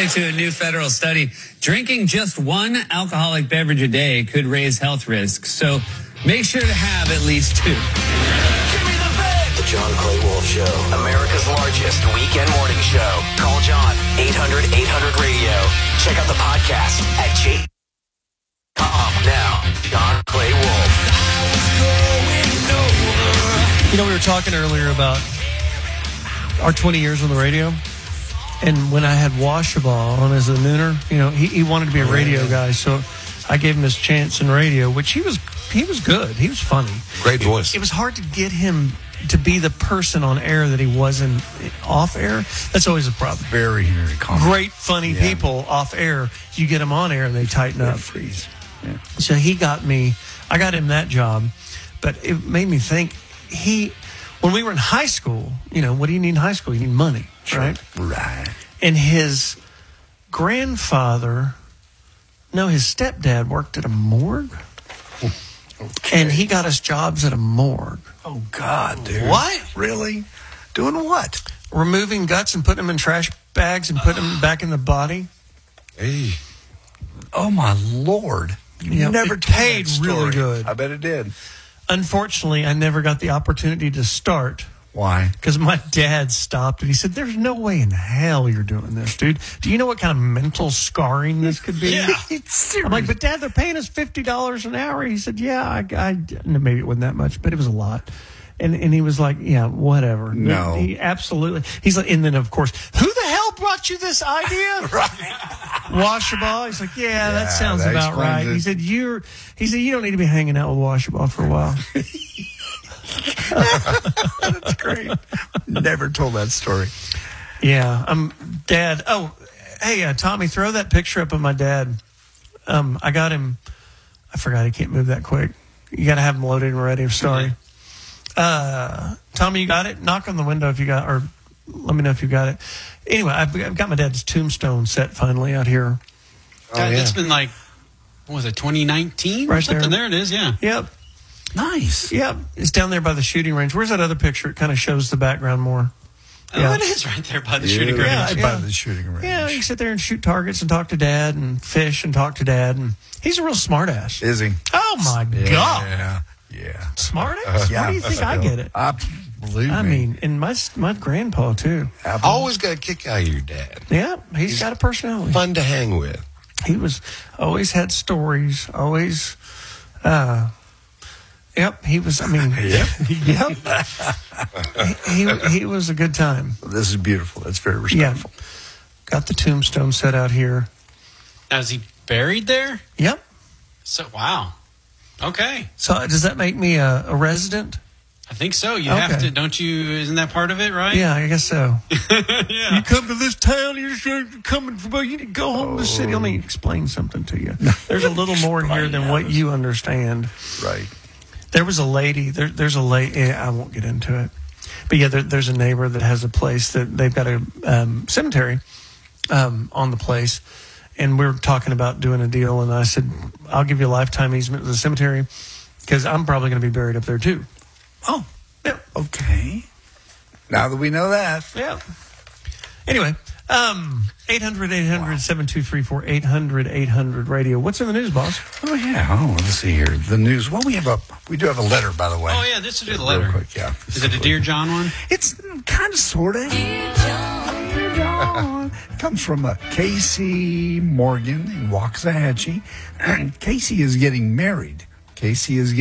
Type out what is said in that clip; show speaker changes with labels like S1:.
S1: According to a new federal study, drinking just one alcoholic beverage a day could raise health risks. So make sure to have at least two.
S2: The John Clay Wolf Show, America's largest weekend morning show. Call John, 800-800-RADIO. Check out the podcast at J.com. Now, John Clay Wolf.
S3: You know, we were talking earlier about our 20 years on the radio. And when I had Washabaw on as a nooner, you know, he wanted to be a radio guy. So I gave him his chance in radio, which he was good. He was funny.
S4: Great voice.
S3: It was hard to get him to be the person on air that he wasn't off air. That's always a problem.
S4: Very, very common.
S3: Great, funny people off air. You get them on air and they tighten up.
S4: Freeze. Yeah.
S3: So I got him that job. But it made me think, when we were in high school, you know, what do you need in high school? You need money, right?
S4: Right.
S3: And his his stepdad worked at a morgue.
S4: Okay.
S3: And he got us jobs at a morgue.
S4: Oh, God, dude.
S3: What?
S4: Really? Doing what?
S3: Removing guts and putting them in trash bags and putting them back in the body.
S4: Hey. Oh, my Lord. You never
S3: it
S4: told
S3: paid
S4: that story.
S3: really good.
S4: I bet it did.
S3: Unfortunately, I never got the opportunity to start.
S4: Why?
S3: Because my dad stopped and he said, "There's no way in hell you're doing this, dude. Do you know what kind of mental scarring this could be?"
S4: Yeah.
S3: I'm like, "But Dad, they're paying us $50 an hour." He said, "Yeah, I maybe it wasn't that much, but it was a lot." And he was like, "Yeah, whatever."
S4: No.
S3: He absolutely. He's like, and then of course, who the hell brought you this idea?
S4: Right.
S3: Washabaw. He's like, yeah, that sounds
S4: that
S3: about right.
S4: explains it.
S3: He said, you don't need to be hanging out with Washabaw for a while.
S4: That's great. Never told that story.
S3: Yeah, Dad. Oh, hey, Tommy, throw that picture up of my dad. I got him. I forgot he can't move that quick. You got to have him loaded and ready. Sorry. Tommy, you got it? Knock on the window if you got, or let me know if you got it. Anyway, I've got my dad's tombstone set finally out here.
S5: That's been like, what was it, 2019 or
S3: Right
S5: something?
S3: there.
S5: There it is, yeah.
S3: Yep.
S4: Nice.
S3: Yep. It's down there by the shooting range. Where's that other picture? It kind of shows the background more.
S5: Oh, it is right there by the shooting range.
S3: Yeah.
S4: By the shooting range.
S3: Yeah, you can sit there and shoot targets and talk to Dad and fish and talk to Dad. And he's a real smart ass.
S4: Is he?
S3: Oh, my God.
S4: Yeah.
S3: Smart ass? Why do you think I get it?
S4: Believe
S3: I
S4: me.
S3: mean, and my grandpa, too.
S6: Always got a kick out of your dad.
S3: Yeah, he's got a personality.
S6: Fun to hang with.
S3: He was always had stories, always, yep, he was, I mean, yep. He was a good time.
S4: This is beautiful. That's very respectful.
S3: Yeah. Got the tombstone set out here.
S5: Now, is he buried there?
S3: Yep.
S5: So, wow. Okay.
S3: So does that make me a resident?
S5: I think so. You have to, don't you? Isn't that part of it, right?
S3: Yeah, I guess so.
S5: Yeah.
S3: You come to this town, you're coming from, you need to go home to the city. Let me explain something to you. There's a little more here than what you understand.
S4: Right.
S3: There was a lady, there's a lady, I won't get into it. But yeah, there's a neighbor that has a place that they've got a cemetery on the place. And we were talking about doing a deal. And I said, I'll give you a lifetime easement to the cemetery because I'm probably going to be buried up there too.
S4: Oh, yeah. Okay. Now that we know that.
S3: Yeah. Anyway, 800-800-7234, 800-800-RADIO. What's in the news, boss?
S4: Oh, yeah. Oh, let's see here. The news. Well, we do have a letter, by the way.
S5: Oh, yeah, this will do the letter.
S4: Real quick, yeah.
S5: Is it a Dear John one?
S4: It's kind of, sort of. Dear John. Comes from Casey Morgan in Waxahachie. Casey is getting married. Casey is getting